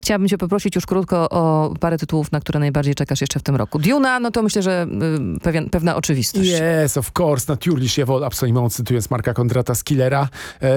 Chciałabym cię poprosić już krótko o parę tytułów, na które najbardziej czekasz jeszcze w tym roku. Duna, no to myślę, że pewna oczywistość. Yes, of course, natürlich, jawohl, absolument, cytując Marka Kondrata z Killera.